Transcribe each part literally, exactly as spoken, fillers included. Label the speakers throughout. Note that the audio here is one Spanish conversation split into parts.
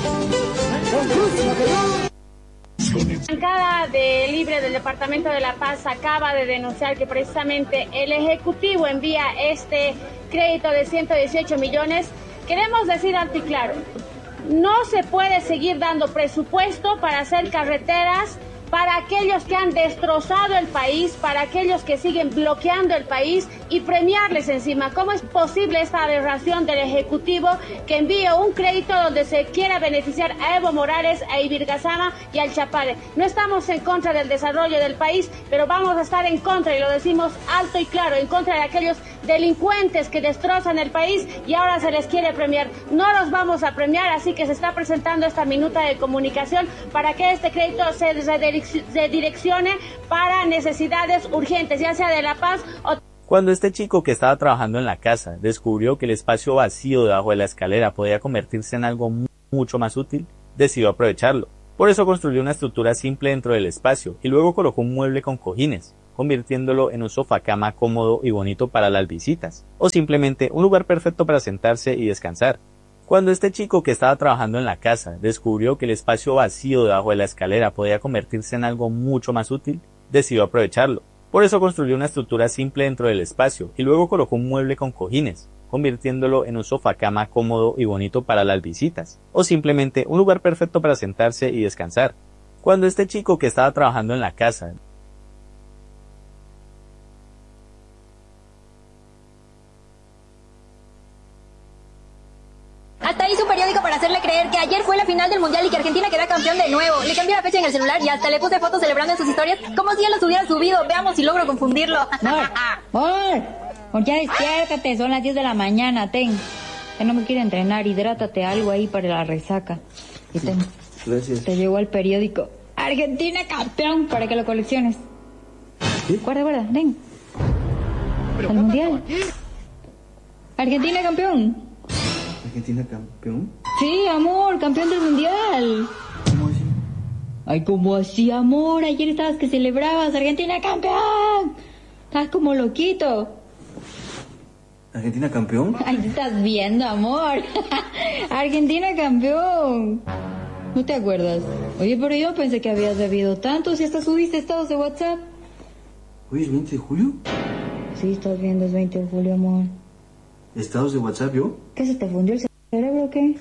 Speaker 1: La bancada de Libre del Departamento de La Paz acaba de denunciar que precisamente el Ejecutivo envía este crédito de ciento dieciocho millones. Queremos decir alto y claro, no se puede seguir dando presupuesto para hacer carreteras para aquellos que han destrozado el país, para aquellos que siguen bloqueando el país y premiarles encima. ¿Cómo es posible esta aberración del Ejecutivo que envíe un crédito donde se quiera beneficiar a Evo Morales, a Ibir Gassama y al Chapare? No estamos en contra del desarrollo del país, pero vamos a estar en contra, y lo decimos alto y claro, en contra de aquellos delincuentes que destrozan el país y ahora se les quiere premiar. No los vamos a premiar, así que se está presentando esta minuta de comunicación para que este crédito se redireccione para necesidades urgentes, ya sea de La Paz o...
Speaker 2: Cuando este chico que estaba trabajando en la casa descubrió que el espacio vacío debajo de la escalera podía convertirse en algo mucho más útil, decidió aprovecharlo. Por eso construyó una estructura simple dentro del espacio y luego colocó un mueble con cojines, convirtiéndolo en un sofá cama cómodo y bonito para las visitas, o simplemente un lugar perfecto para sentarse y descansar. Cuando este chico que estaba trabajando en la casa descubrió que el espacio vacío debajo de la escalera podía convertirse en algo mucho más útil, decidió aprovecharlo. Por eso construyó una estructura simple dentro del espacio y luego colocó un mueble con cojines, convirtiéndolo en un sofá cama cómodo y bonito para las visitas, o simplemente un lugar perfecto para sentarse y descansar. Cuando este chico que estaba trabajando en la casa
Speaker 3: Hasta hizo un periódico para hacerle creer que ayer fue la final del Mundial y que Argentina queda campeón de nuevo. Le cambié la fecha en el celular y hasta le puse fotos celebrando en sus historias como si él los hubiera subido. Veamos si logro confundirlo.
Speaker 4: Amor, amor, amor, ya despiértate, son las diez de la mañana, ten. Ya no me quiere entrenar, hidrátate algo ahí para la resaca. Y ten,
Speaker 5: gracias.
Speaker 4: Te llegó el periódico. Argentina campeón, para que lo colecciones.
Speaker 5: ¿Qué?
Speaker 4: Guarda, guarda, ven. Al Mundial. Argentina campeón.
Speaker 5: ¿Argentina campeón?
Speaker 4: Sí, amor, campeón del Mundial.
Speaker 5: ¿Cómo así?
Speaker 4: Ay, ¿cómo así, amor? Ayer estabas que celebrabas, Argentina campeón. Estás como loquito.
Speaker 5: ¿Argentina campeón?
Speaker 4: Ay, te estás viendo, amor. Argentina campeón. ¿No te acuerdas? Oye, pero yo pensé que habías bebido tanto. Si hasta subiste estados de WhatsApp.
Speaker 5: ¿Hoy es veinte de julio?
Speaker 4: Sí, estás viendo, es veinte de julio, amor.
Speaker 5: ¿Estados de WhatsApp yo?
Speaker 4: ¿Qué, se te fundió el cerebro o qué?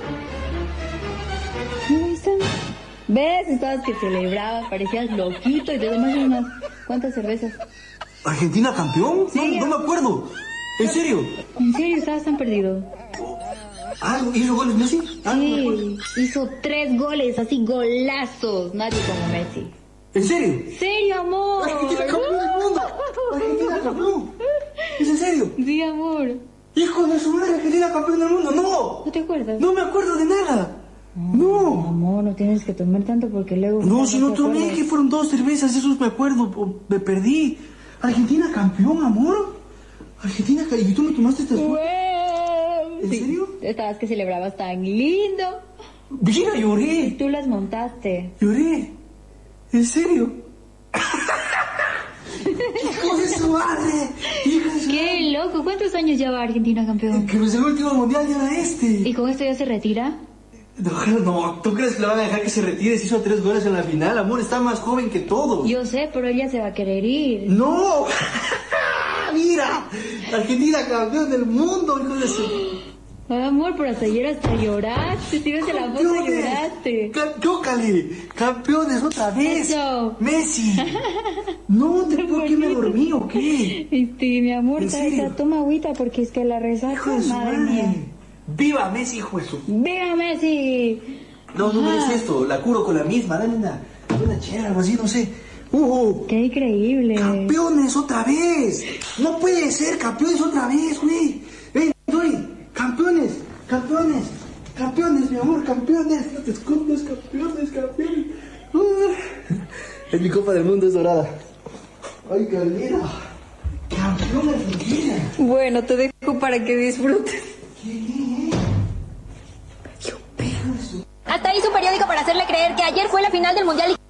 Speaker 4: Ahí están. ¿Ves? Estabas que celebrabas, parecías loquito y te tomas unas cuantas cervezas.
Speaker 5: ¿Argentina campeón?
Speaker 4: Sí,
Speaker 5: no, no me acuerdo. ¿En serio?
Speaker 4: ¿En serio? Estabas tan perdido.
Speaker 5: Ah, ¿hizo goles Messi? Ah,
Speaker 4: Sí, hizo tres goles, así golazos. Nadie como Messi.
Speaker 5: ¿En serio?
Speaker 4: ¿En serio, amor?
Speaker 5: ¡Argentina campeón del mundo! ¡Argentina campeón! ¿Es en serio?
Speaker 4: Sí, amor.
Speaker 5: ¡Hijo de su madre, Argentina campeón del mundo! ¡No!
Speaker 4: ¿No te acuerdas?
Speaker 5: ¡No me acuerdo de nada! ¡No!
Speaker 4: Amor, no tienes que tomar tanto porque luego...
Speaker 5: No, si no
Speaker 4: te
Speaker 5: tomé,
Speaker 4: acuerdas.
Speaker 5: que fueron dos cervezas, eso me acuerdo, o- me perdí. ¿Argentina campeón, amor? ¿Argentina ca- ¿Y tú me tomaste estas fotos?
Speaker 4: ¿En
Speaker 5: serio?
Speaker 4: Estabas que celebrabas tan lindo.
Speaker 5: Mira,
Speaker 4: Y
Speaker 5: lloré,
Speaker 4: tú las montaste.
Speaker 5: lloré. ¿En serio? ¡Hijo de su madre! ¡Hijo de su
Speaker 4: ¡Qué
Speaker 5: madre!
Speaker 4: loco! ¿Cuántos años lleva Argentina campeón?
Speaker 5: Que pues el último mundial ya era este.
Speaker 4: ¿Y con esto ya se retira?
Speaker 5: No, no, ¿tú crees que le van a dejar que se retire si hizo tres goles en la final? Amor, está más joven que todos.
Speaker 4: Yo sé, pero ella se va a querer ir.
Speaker 5: ¡No! ¡Mira! Argentina campeón del mundo, hijo de su...
Speaker 4: Ay, amor, pero hasta ayer hasta lloraste. Si ves la foto lloraste.
Speaker 5: Ca- ¡Chócale! ¡Campeones otra vez!
Speaker 4: Eso.
Speaker 5: ¡Messi! No, ¿te por qué me dormí o qué?
Speaker 4: Este, mi amor,
Speaker 5: ¿En
Speaker 4: ta-
Speaker 5: serio?
Speaker 4: ta- toma agüita porque es que la
Speaker 5: ¡Hijo
Speaker 4: resaca,
Speaker 5: de su
Speaker 4: madre
Speaker 5: madre!
Speaker 4: mía.
Speaker 5: ¡Viva Messi, hijo de su...
Speaker 4: ¡Viva Messi!
Speaker 5: No, no me
Speaker 4: Ajá.
Speaker 5: des esto, la curo con la misma, dame una, una chela, algo así, no sé. ¡Uh!
Speaker 4: ¡Qué increíble!
Speaker 5: ¡Campeones otra vez! ¡No puede ser, campeones otra vez, güey! ¡Ven, Dori! ¡Campeones! ¡Campeones! ¡Campeones, mi amor! ¡Campeones! ¡No te escondas, campeones, campeones! Uh. Mi copa del mundo es dorada. ¡Ay, qué linda! ¡Campeón Argentina!
Speaker 4: Bueno, te dejo para que disfrutes.
Speaker 3: Hasta hizo un periódico para hacerle creer que ayer fue la final del Mundial y...